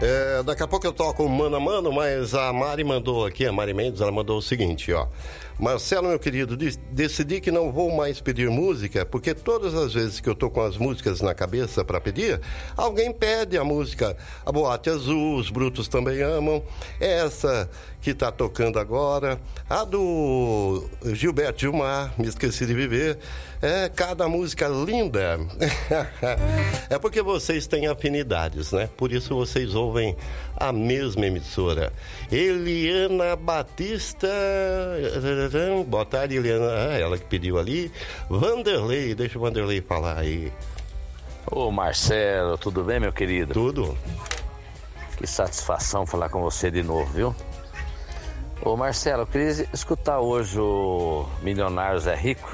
Daqui a pouco eu toco Mano a Mano, mas a Mari mandou aqui, a Mari Mendes, ela mandou o seguinte, ó. Marcelo, meu querido, decidi que não vou mais pedir música, porque todas as vezes que eu tô com as músicas na cabeça para pedir, alguém pede a música. A Boate Azul, Os Brutos Também Amam, essa que tá tocando agora, a do Gilberto Gilmar, Me Esqueci de Viver, cada música linda. É porque vocês têm afinidades, né? Por isso vocês ouvem a mesma emissora. Eliana Batista, boa tarde, Eliana, ela que pediu ali. Vanderlei, deixa o Vanderlei falar aí. Ô Marcelo, tudo bem, meu querido? Tudo. Que satisfação falar com você de novo, viu? Ô Marcelo, eu queria escutar hoje o Milionário Zé Rico,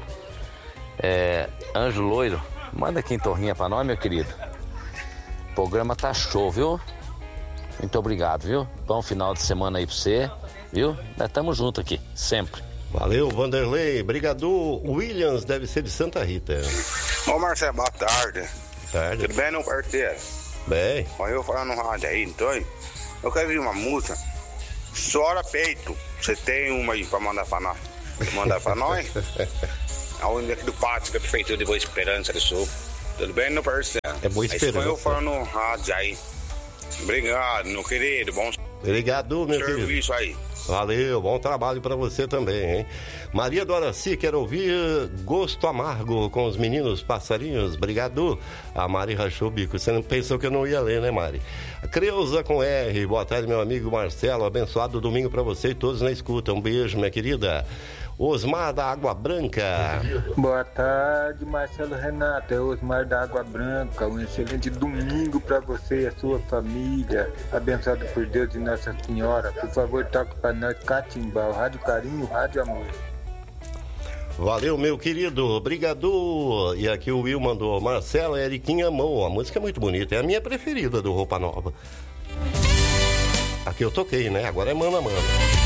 Anjo Loiro. Manda quintorrinha pra nós, meu querido. O programa tá show, viu? Muito obrigado, viu? Bom final de semana aí pra você, viu? Nós estamos juntos aqui, sempre. Valeu, Vanderlei. Brigadu Williams, deve ser de Santa Rita. Ô Marcelo, boa tarde. Tarde. Tudo bem, meu parceiro? Bem. Olha eu falando no rádio aí, então. Eu quero ouvir uma música. Chora Peito. Você tem uma aí pra mandar pra nós? Mandar pra nós? Aonde aqui do pátio da Prefeitura de Boa Esperança do Sul. Tudo bem, meu parceiro? É Boa Esperança. Aí eu falando no rádio aí. Obrigado, meu querido. Bom Obrigado, meu querido. serviço aí. Valeu, bom trabalho pra você também, hein? Maria do Araci, quero ouvir Gosto Amargo com os meninos passarinhos. Obrigado. A Mari rachou o bico. Você não pensou que eu não ia ler, né, Mari? Creuza com R. Boa tarde, meu amigo Marcelo. Abençoado domingo pra você e todos na escuta. Um beijo, minha querida. Osmar da Água Branca. Boa tarde, Marcelo Renato. É Osmar da Água Branca. Um excelente domingo para você e a sua família. Abençoado por Deus e Nossa Senhora. Por favor, toque para nós Catimbau. Rádio Carinho, Rádio Amor. Valeu, meu querido. Obrigado. E aqui o Will mandou. Marcelo, Eriquinha amou. A música é muito bonita. É a minha preferida do Roupa Nova. Aqui eu toquei, né? Agora é Mano a Mano.